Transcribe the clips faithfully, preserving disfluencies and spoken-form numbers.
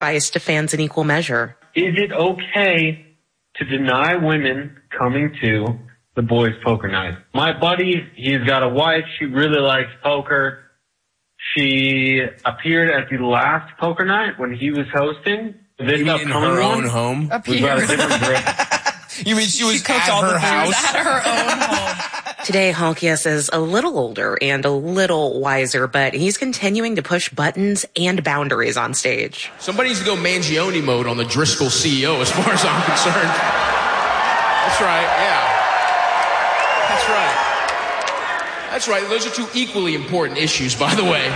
bias to fans in equal measure. Is it okay to deny women coming to the boys' poker night? My buddy, he's got a wife. She really likes poker. She appeared at the last poker night when he was hosting. This you mean in her one, own home? We've got a different grip. You mean she was she cooked at all her the house? food at her own home. Today, Halkias is a little older and a little wiser, but he's continuing to push buttons and boundaries on stage. Somebody needs to go Mangione mode on the Driscoll C E O as far as I'm concerned. That's right, yeah. That's right. That's right. Those are two equally important issues, by the way.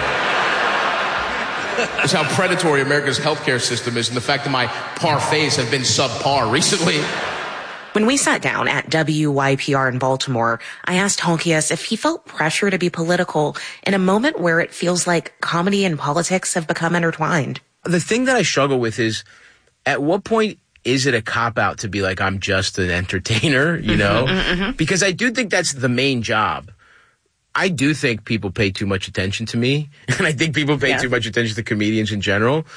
That's how predatory America's healthcare system is, and the fact that my parfaits have been subpar recently. When we sat down at W Y P R in Baltimore, I asked Halkias if he felt pressure to be political in a moment where it feels like comedy and politics have become intertwined. The thing that I struggle with is, at what point is it a cop-out to be like, I'm just an entertainer, you know? Mm-hmm, mm-hmm. Because I do think that's the main job. I do think people pay too much attention to me, and I think people pay yeah. too much attention to comedians in general.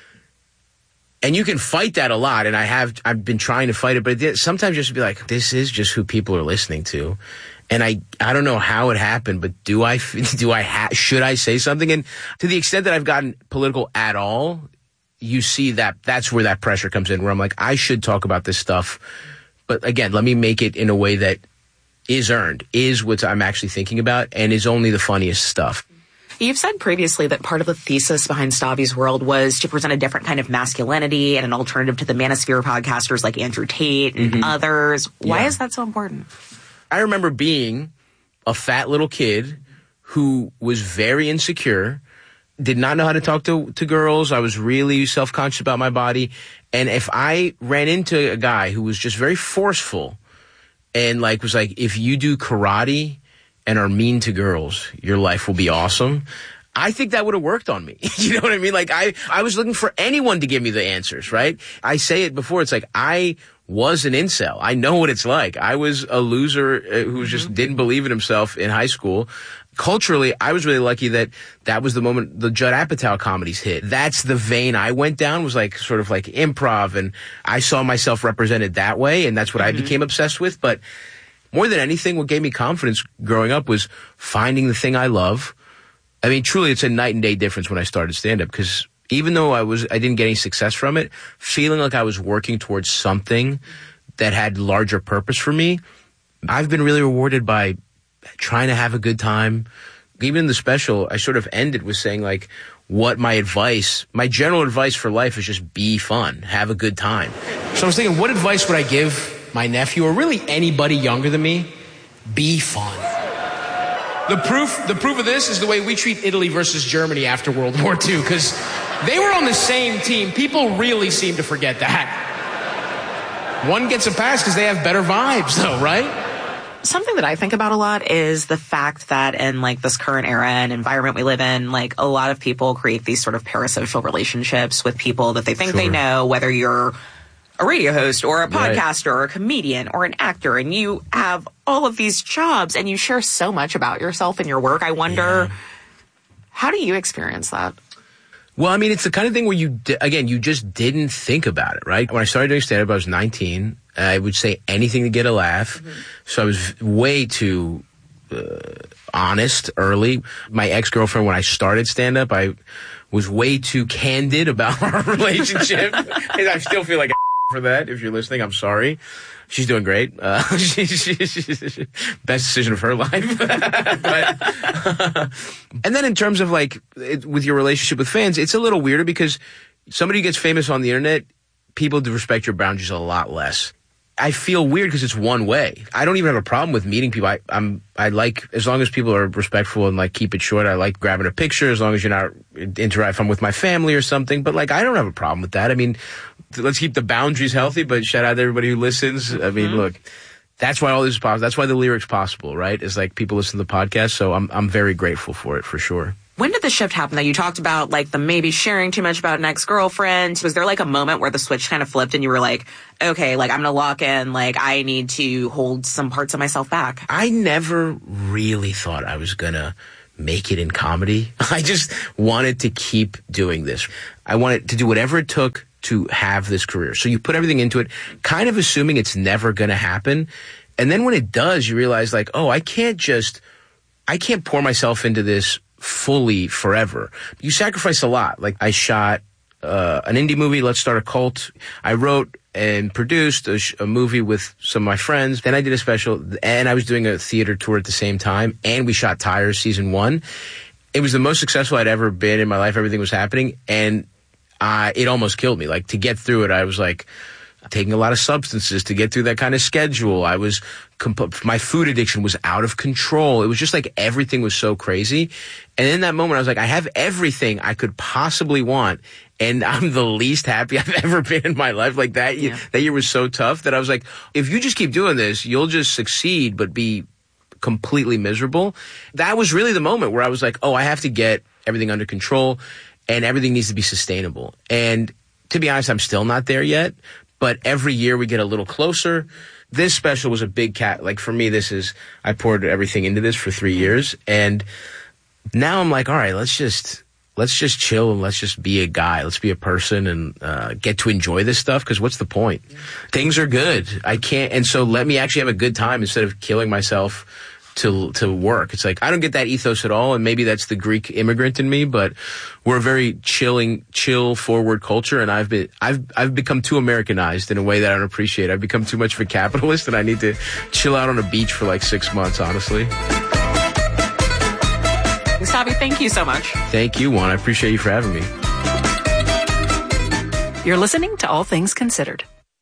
And you can fight that a lot, and I have, I've been trying to fight it, but it, sometimes just be like, this is just who people are listening to. And I, I don't know how it happened, but do I, do I, ha- should I say something? And to the extent that I've gotten political at all, you see that that's where that pressure comes in, where I'm like, I should talk about this stuff. But again, let me make it in a way that is earned, is what I'm actually thinking about, and is only the funniest stuff. You've said previously that part of the thesis behind Stavi's World was to present a different kind of masculinity and an alternative to the manosphere podcasters like Andrew Tate and mm-hmm. others. Why yeah. is that so important? I remember being a fat little kid who was very insecure, did not know how to talk to, to girls. I was really self-conscious about my body. And if I ran into a guy who was just very forceful and like was like, if you do karate and are mean to girls, your life will be awesome, I think that would have worked on me. You know what I mean? Like I, I was looking for anyone to give me the answers, right? I say it before. It's like I was an incel. I know what it's like. I was a loser who mm-hmm. just didn't believe in himself in high school. Culturally, I was really lucky that that was the moment the Judd Apatow comedies hit. That's the vein I went down, was like sort of like improv, and I saw myself represented that way, and that's what mm-hmm. I became obsessed with. But more than anything, what gave me confidence growing up was finding the thing I love. I mean, truly, it's a night and day difference when I started stand-up, because even though I was, I didn't get any success from it, feeling like I was working towards something that had larger purpose for me, I've been really rewarded by trying to have a good time. Even in the special, I sort of ended with saying like, what my advice, my general advice for life is just be fun, have a good time. So I was thinking, what advice would I give my nephew, or really anybody younger than me? Be fun. The proof, the proof of this is the way we treat Italy versus Germany after World War Two, because they were on the same team. People really seem to forget that. One gets a pass because they have better vibes, though, right? Something that I think about a lot is the fact that in like this current era and environment we live in, like a lot of people create these sort of parasocial relationships with people that they think sure. they know, whether you're a radio host or a podcaster right. or a comedian or an actor, and you have all of these jobs and you share so much about yourself and your work. I wonder, yeah. how do you experience that? Well, I mean, it's the kind of thing where you, again, you just didn't think about it, right? When I started doing stand-up, I was nineteen. I would say anything to get a laugh. Mm-hmm. So I was way too uh, honest early. My ex-girlfriend, when I started stand-up, I was way too candid about our relationship. And I still feel like a for that. If you're listening, I'm sorry. She's doing great. Uh, she, she, she's best decision of her life. but, and then in terms of like it, with your relationship with fans, it's a little weirder because somebody who gets famous on the internet, people do respect your boundaries a lot less. I feel weird because it's one way. I don't even have a problem with meeting people. I, I'm, I like, as long as people are respectful and like keep it short, I like grabbing a picture as long as you're not interact, if I'm with my family or something. But like, I don't have a problem with that. I mean, let's keep the boundaries healthy, but shout out to everybody who listens. I mean, mm-hmm. look, that's why all this is possible. That's why the Lyric's possible, right? It's like people listen to the podcast. So I'm, I'm very grateful for it, for sure. When did the shift happen? That you talked about, like, the maybe sharing too much about an ex-girlfriend. Was there, like, a moment where the switch kind of flipped and you were like, okay, like, I'm going to lock in, like, I need to hold some parts of myself back? I never really thought I was going to make it in comedy. I just wanted to keep doing this. I wanted to do whatever it took to have this career. So you put everything into it, kind of assuming it's never going to happen. And then when it does, you realize like, oh, I can't just, I can't pour myself into this fully forever. You sacrifice a lot. Like I shot uh, an indie movie, Let's Start a Cult. I wrote and produced a, sh- a movie with some of my friends. Then I did a special, and I was doing a theater tour at the same time. And we shot Tires season one. It was the most successful I'd ever been in my life. Everything was happening. And Uh, it almost killed me. Like to get through it, I was like taking a lot of substances to get through that kind of schedule. I was, comp- my food addiction was out of control. It was just like everything was so crazy. And in that moment, I was like, I have everything I could possibly want. And I'm the least happy I've ever been in my life. Like that, yeah. year, that year was so tough that I was like, if you just keep doing this, you'll just succeed, but be completely miserable. That was really the moment where I was like, oh, I have to get everything under control. And everything needs to be sustainable. And to be honest, I'm still not there yet. But every year we get a little closer. This special was a big cat. Like for me, this is, I poured everything into this for three years. And now I'm like, all right, let's just, let's just chill and let's just be a guy. Let's be a person and uh, get to enjoy this stuff. Because what's the point? Things are good. I can't. And so let me actually have a good time instead of killing myself to to work. It's like I don't get that ethos at all, and maybe that's the Greek immigrant in me, but we're a very chilling, chill, forward culture, and I've been I've I've become too Americanized in a way that I don't appreciate. I've become too much of a capitalist, and I need to chill out on a beach for like six months, honestly. Gustavo, thank you so much. Thank you, Juan. I appreciate you for having me. You're listening to All Things Considered.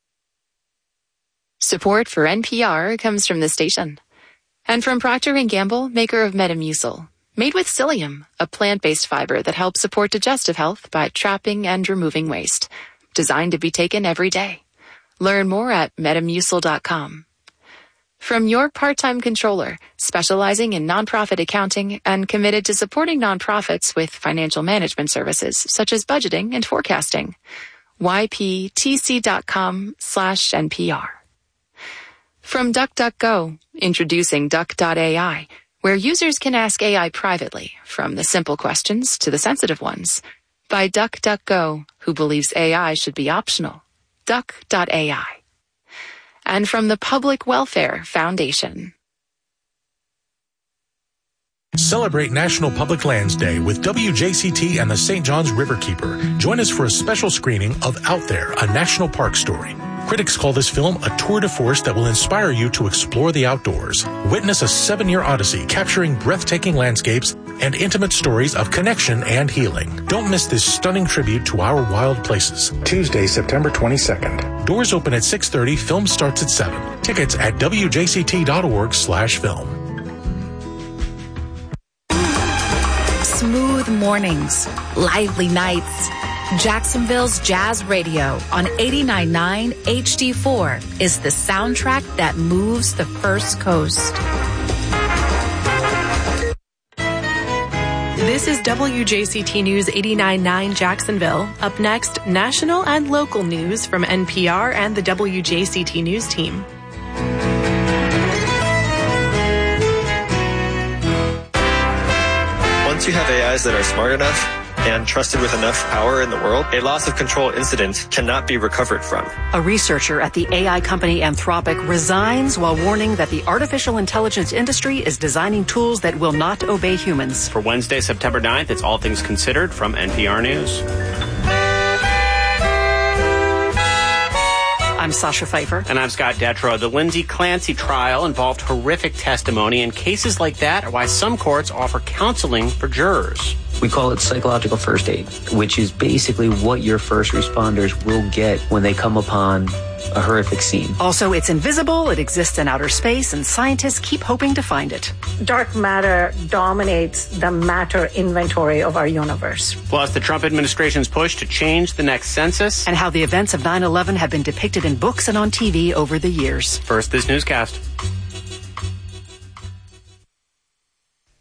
Support for N P R comes from the station. And from Procter and Gamble, maker of Metamucil, made with psyllium, a plant-based fiber that helps support digestive health by trapping and removing waste. Designed to be taken every day. Learn more at metamucil dot com. From your part-time controller, specializing in nonprofit accounting and committed to supporting nonprofits with financial management services such as budgeting and forecasting. Y P T C dot com slash N P R. From DuckDuckGo, introducing Duck dot A I, where users can ask A I privately, from the simple questions to the sensitive ones. By DuckDuckGo, who believes A I should be optional. Duck dot A I. And from the Public Welfare Foundation. Celebrate National Public Lands Day with W J C T and the Saint John's Riverkeeper. Join us for a special screening of Out There, a national park story. Critics call this film a tour de force that will inspire you to explore the outdoors. Witness a seven-year odyssey capturing breathtaking landscapes and intimate stories of connection and healing. Don't miss this stunning tribute to our wild places. Tuesday, September twenty-second. Doors open at six thirty. Film starts at seven. Tickets at W J C T dot org slash film. Smooth mornings, lively nights. Jacksonville's Jazz Radio on eighty-nine point nine H D four is the soundtrack that moves the First Coast. This is W J C T News eighty-nine point nine Jacksonville. Up next, national and local news from N P R and the W J C T News team. Once you have A Is that are smart enough and trusted with enough power in the world, a loss of control incident cannot be recovered from. A researcher at the A I company Anthropic resigns while warning that the artificial intelligence industry is designing tools that will not obey humans. For Wednesday, September ninth, it's All Things Considered from N P R News. I'm Sasha Pfeiffer. And I'm Scott Detrow. The Lindsay Clancy trial involved horrific testimony, and cases like that are why some courts offer counseling for jurors. We call it psychological first aid, which is basically what your first responders will get when they come upon a horrific scene. Also, it's invisible, it exists in outer space, and scientists keep hoping to find it. Dark matter dominates the matter inventory of our universe. Plus, the Trump administration's push to change the next census. And how the events of nine eleven have been depicted in books and on T V over the years. First, this newscast.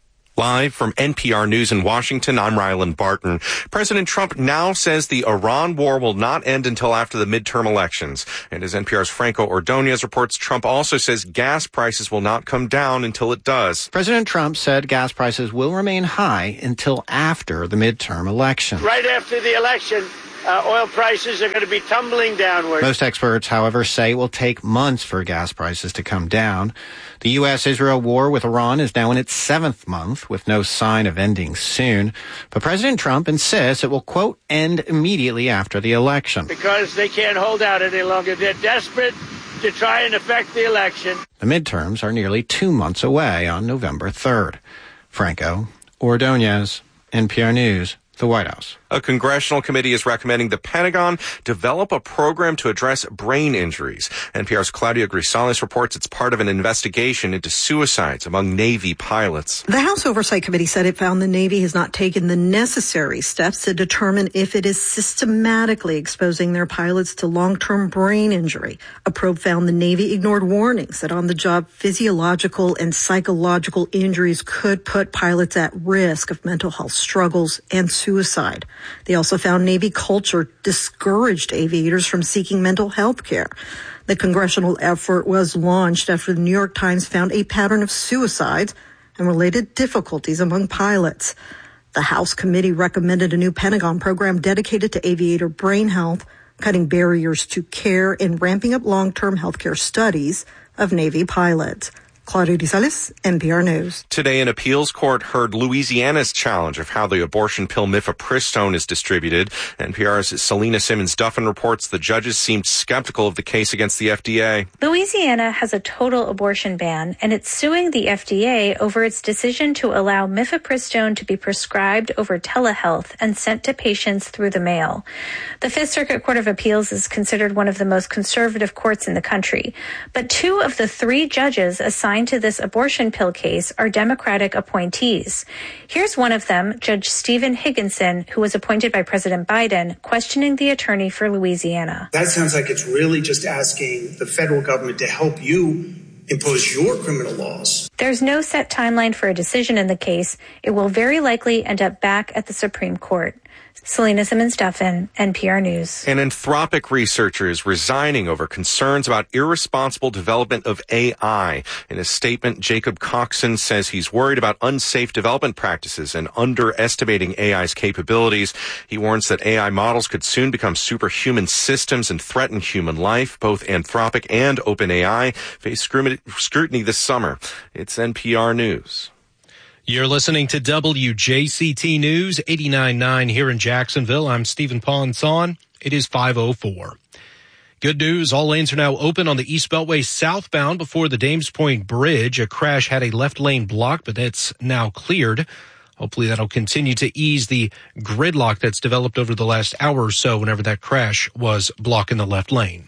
Live from N P R News in Washington, I'm Ryland Barton. President Trump now says the Iran war will not end until after the midterm elections. And as N P R's Franco Ordonez reports, Trump also says gas prices will not come down until it does. President Trump said gas prices will remain high until after the midterm election. Right after the election, Uh, oil prices are going to be tumbling downward. Most experts, however, say it will take months for gas prices to come down. The U S Israel war with Iran is now in its seventh month, with no sign of ending soon. But President Trump insists it will, quote, end immediately after the election. Because they can't hold out any longer. They're desperate to try and affect the election. The midterms are nearly two months away on November third. Franco Ordonez, N P R News, the White House. A congressional committee is recommending the Pentagon develop a program to address brain injuries. N P R's Claudia Grisales reports it's part of an investigation into suicides among Navy pilots. The House Oversight Committee said it found the Navy has not taken the necessary steps to determine if it is systematically exposing their pilots to long-term brain injury. A probe found the Navy ignored warnings that on-the-job physiological and psychological injuries could put pilots at risk of mental health struggles and suicide. They also found Navy culture discouraged aviators from seeking mental health care. The congressional effort was launched after the New York Times found a pattern of suicides and related difficulties among pilots. The House committee recommended a new Pentagon program dedicated to aviator brain health, cutting barriers to care and ramping up long-term healthcare studies of Navy pilots. Claudia Grisales, N P R News. Today, an appeals court heard Louisiana's challenge of how the abortion pill mifepristone is distributed. N P R's Selena Simmons-Duffin reports the judges seemed skeptical of the case against the F D A. Louisiana has a total abortion ban, and it's suing the F D A over its decision to allow mifepristone to be prescribed over telehealth and sent to patients through the mail. The Fifth Circuit Court of Appeals is considered one of the most conservative courts in the country, but two of the three judges assigned to this abortion pill case are Democratic appointees. Here's one of them, Judge Stephen Higginson, who was appointed by President Biden, questioning the attorney for Louisiana. That sounds like it's really just asking the federal government to help you impose your criminal laws. There's no set timeline for a decision in the case. It will very likely end up back at the Supreme Court. Selena Simmons-Duffin, N P R News. An Anthropic researcher is resigning over concerns about irresponsible development of A I. In a statement, Jacob Coxon says he's worried about unsafe development practices and underestimating A I's capabilities. He warns that A I models could soon become superhuman systems and threaten human life. Both Anthropic and OpenAI face scrutiny this summer. It's N P R News. You're listening to W J C T News eighty-nine point nine here in Jacksonville. I'm Stephen Ponson. It is five oh four. Good news. All lanes are now open on the East Beltway southbound before the Dames Point Bridge. A crash had a left lane blocked, but that's now cleared. Hopefully that'll continue to ease the gridlock that's developed over the last hour or so whenever that crash was blocking the left lane.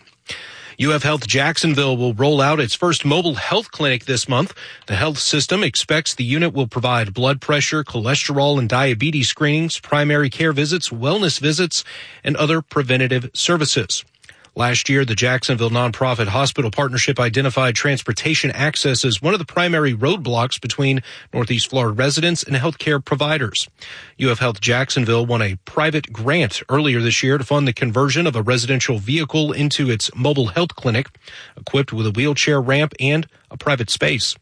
U F Health Jacksonville will roll out its first mobile health clinic this month. The health system expects the unit will provide blood pressure, cholesterol, and diabetes screenings, primary care visits, wellness visits, and other preventative services. Last year, the Jacksonville Nonprofit Hospital Partnership identified transportation access as one of the primary roadblocks between Northeast Florida residents and healthcare providers. U F Health Jacksonville won a private grant earlier this year to fund the conversion of a residential vehicle into its mobile health clinic, equipped with a wheelchair ramp and a private space.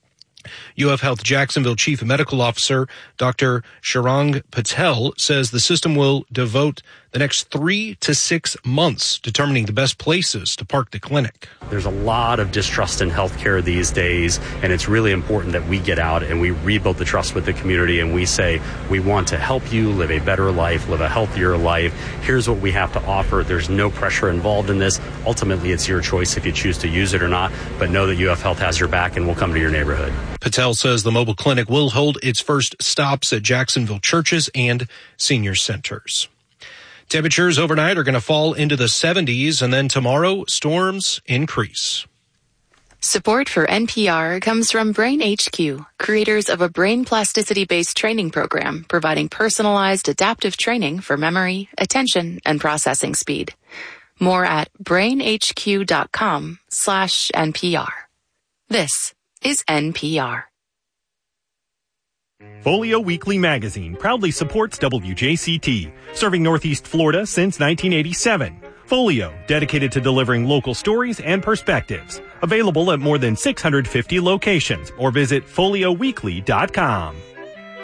U F Health Jacksonville Chief Medical Officer Doctor Sharang Patel says the system will devote the next three to six months determining the best places to park the clinic. There's a lot of distrust in healthcare these days, and it's really important that we get out and we rebuild the trust with the community, and we say we want to help you live a better life, live a healthier life. Here's what we have to offer. There's no pressure involved in this. Ultimately, it's your choice if you choose to use it or not, but know that U F Health has your back and will come to your neighborhood. Patel says the mobile clinic will hold its first stops at Jacksonville churches and senior centers. Temperatures overnight are going to fall into the seventies, and then tomorrow, storms increase. Support for N P R comes from Brain H Q, creators of a brain plasticity-based training program providing personalized adaptive training for memory, attention, and processing speed. More at brainhq.com slash NPR. This is N P R. Folio Weekly Magazine proudly supports W J C T, serving Northeast Florida since nineteen eighty-seven. Folio, dedicated to delivering local stories and perspectives. Available at more than six hundred fifty locations, or visit folio weekly dot com.